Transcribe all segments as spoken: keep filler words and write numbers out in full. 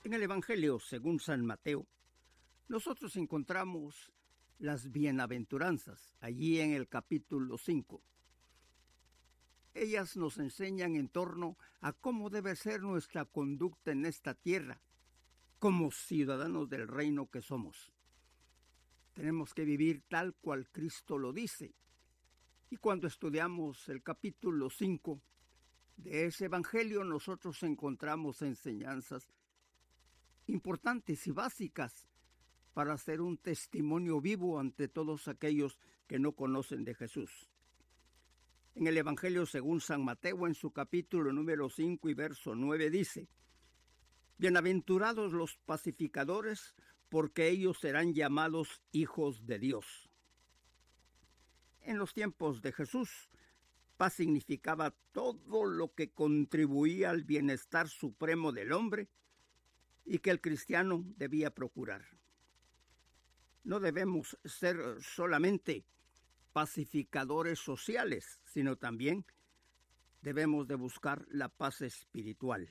En el Evangelio según San Mateo, nosotros encontramos las bienaventuranzas, allí en el capítulo cinco. Ellas nos enseñan en torno a cómo debe ser nuestra conducta en esta tierra, como ciudadanos del reino que somos. Tenemos que vivir tal cual Cristo lo dice. Y cuando estudiamos el capítulo cinco de ese Evangelio, nosotros encontramos enseñanzas importantes y básicas para hacer un testimonio vivo ante todos aquellos que no conocen de Jesús. En el Evangelio según San Mateo, en su capítulo número cinco y verso nueve, dice: Bienaventurados los pacificadores, porque ellos serán llamados hijos de Dios. En los tiempos de Jesús, paz significaba todo lo que contribuía al bienestar supremo del hombre y que el cristiano debía procurar. No debemos ser solamente pacificadores sociales, sino también debemos de buscar la paz espiritual.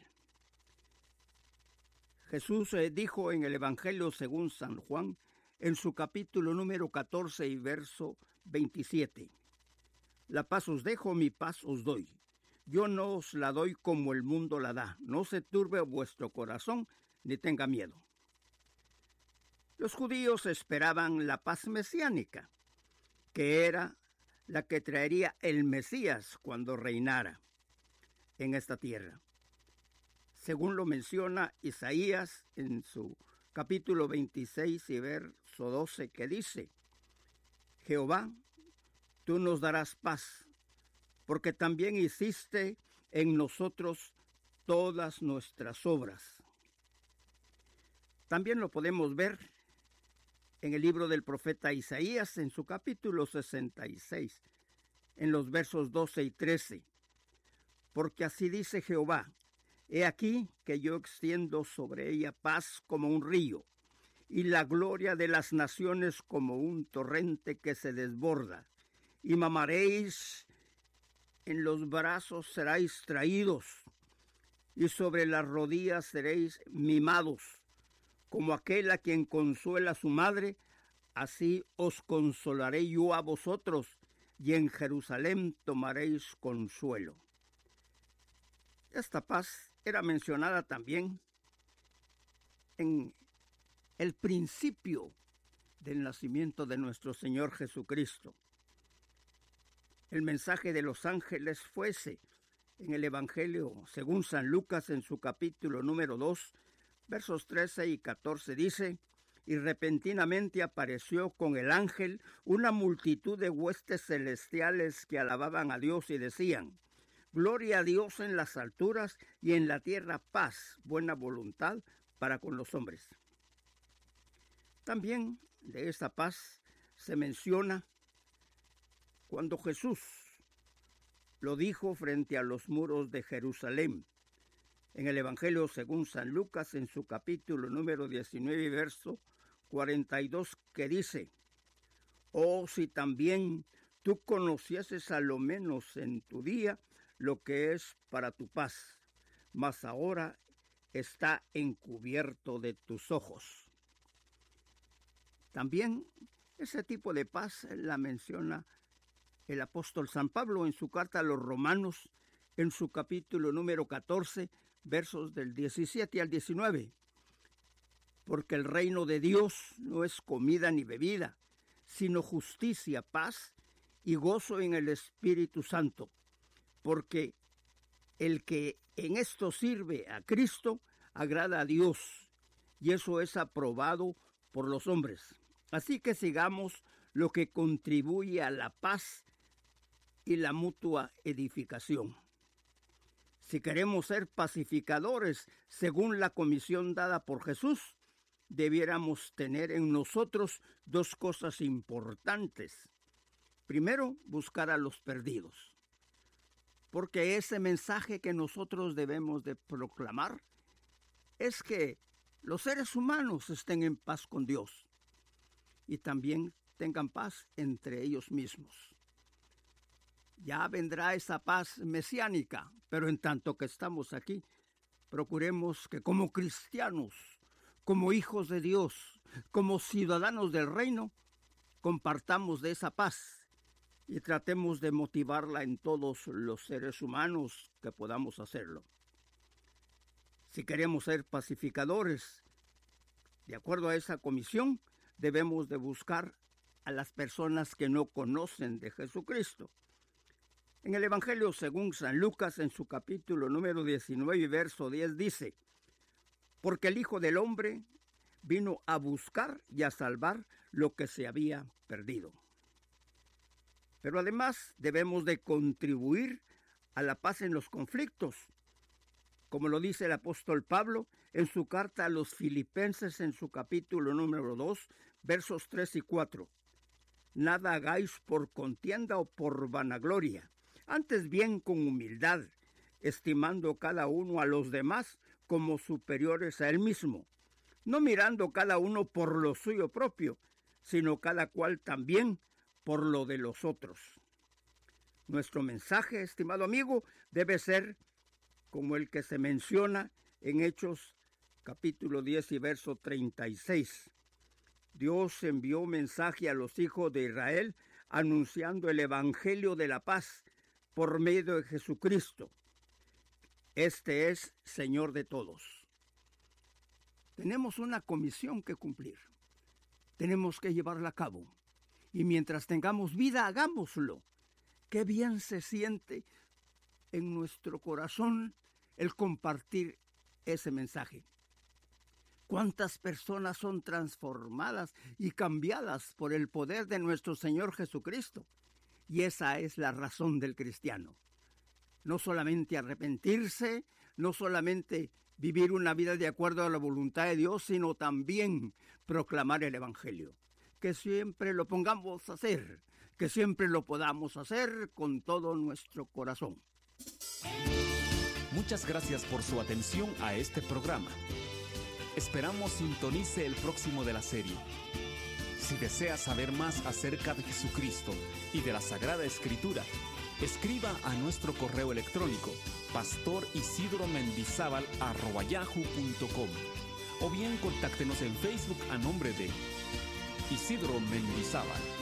Jesús eh, dijo en el Evangelio según San Juan, en su capítulo número catorce y verso veintisiete: La paz os dejo, mi paz os doy. Yo no os la doy como el mundo la da. No se turbe vuestro corazón, ni tenga miedo. Los judíos esperaban la paz mesiánica, que era la que traería el Mesías cuando reinara en esta tierra. Según lo menciona Isaías en su capítulo veintiséis y verso doce, que dice: Jehová, tú nos darás paz, porque también hiciste en nosotros todas nuestras obras. También lo podemos ver en el libro del profeta Isaías, en su capítulo sesenta y seis, en los versos doce y trece. Porque así dice Jehová: He aquí que yo extiendo sobre ella paz como un río, y la gloria de las naciones como un torrente que se desborda. Y mamaréis, en los brazos seréis traídos, y sobre las rodillas seréis mimados. Como aquel a quien consuela su madre, así os consolaré yo a vosotros, y en Jerusalén tomaréis consuelo. Esta paz era mencionada también en el principio del nacimiento de nuestro Señor Jesucristo. El mensaje de los ángeles fue ese. En el Evangelio según San Lucas, en su capítulo número dos, versos trece y catorce, dice: Y repentinamente apareció con el ángel una multitud de huestes celestiales que alababan a Dios y decían: Gloria a Dios en las alturas y en la tierra paz, buena voluntad para con los hombres. También de esta paz se menciona cuando Jesús lo dijo frente a los muros de Jerusalén. En el Evangelio según San Lucas, en su capítulo número diecinueve, verso cuarenta y dos, que dice: Oh, si también tú conocieses a lo menos en tu día lo que es para tu paz, mas ahora está encubierto de tus ojos. También ese tipo de paz la menciona el apóstol San Pablo en su carta a los Romanos, en su capítulo número catorce, versos del diecisiete al diecinueve. Porque el reino de Dios no es comida ni bebida, sino justicia, paz y gozo en el Espíritu Santo. Porque el que en esto sirve a Cristo agrada a Dios, y eso es aprobado por los hombres. Así que sigamos lo que contribuye a la paz y la mutua edificación. Si queremos ser pacificadores según la comisión dada por Jesús, debiéramos tener en nosotros dos cosas importantes. Primero, buscar a los perdidos, porque ese mensaje que nosotros debemos de proclamar es que los seres humanos estén en paz con Dios y también tengan paz entre ellos mismos. Ya vendrá esa paz mesiánica, pero en tanto que estamos aquí, procuremos que como cristianos, como hijos de Dios, como ciudadanos del reino, compartamos de esa paz y tratemos de motivarla en todos los seres humanos que podamos hacerlo. Si queremos ser pacificadores, de acuerdo a esa comisión, debemos de buscar a las personas que no conocen de Jesucristo. En el Evangelio según San Lucas, en su capítulo número diecinueve, verso diez, dice: porque el Hijo del Hombre vino a buscar y a salvar lo que se había perdido. Pero además debemos de contribuir a la paz en los conflictos, como lo dice el apóstol Pablo en su carta a los Filipenses en su capítulo número dos, versos tres y cuatro. Nada hagáis por contienda o por vanagloria, antes bien con humildad, estimando cada uno a los demás como superiores a él mismo, no mirando cada uno por lo suyo propio, sino cada cual también por lo de los otros. Nuestro mensaje, estimado amigo, debe ser como el que se menciona en Hechos capítulo diez y verso treinta y seis. Dios envió mensaje a los hijos de Israel anunciando el evangelio de la paz por medio de Jesucristo. Este es Señor de todos. Tenemos una comisión que cumplir. Tenemos que llevarla a cabo. Y mientras tengamos vida, hagámoslo. Qué bien se siente en nuestro corazón el compartir ese mensaje. Cuántas personas son transformadas y cambiadas por el poder de nuestro Señor Jesucristo. Y esa es la razón del cristiano. No solamente arrepentirse, no solamente vivir una vida de acuerdo a la voluntad de Dios, sino también proclamar el Evangelio. Que siempre lo pongamos a hacer, que siempre lo podamos hacer con todo nuestro corazón. Muchas gracias por su atención a este programa. Esperamos sintonice el próximo de la serie. Si desea saber más acerca de Jesucristo y de la Sagrada Escritura, escriba a nuestro correo electrónico pastor isidro mendizábal arroba yahoo punto com o bien contáctenos en Facebook a nombre de Isidro Mendizábal.